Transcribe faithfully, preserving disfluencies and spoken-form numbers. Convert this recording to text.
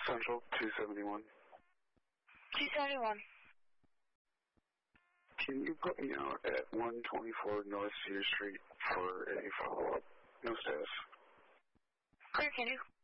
Central, two seventy-one. two seventy-one. Can you put me out at one twenty-four North Cedar Street for a follow-up? No status. Clear, can you?